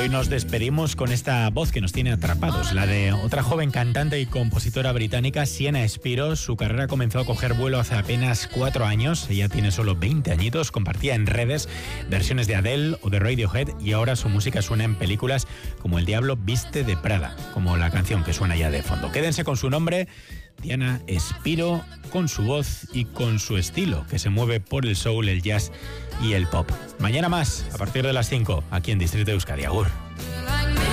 hoy nos despedimos con esta voz que nos tiene atrapados, la de otra joven cantante y compositora británica, Sienna Spiro. Su carrera comenzó a coger vuelo hace apenas 4 años. Ella tiene solo 20 añitos, compartía en redes versiones de Adele o de Radiohead y ahora su música suena en películas como El Diablo Viste de Prada, como la canción que suena ya de fondo. Quédense con su nombre, Sienna Spiro, con su voz y con su estilo, que se mueve por el soul, el jazz y el pop. Mañana más, a partir de las 5, aquí en Distrito Euskadi. Agur.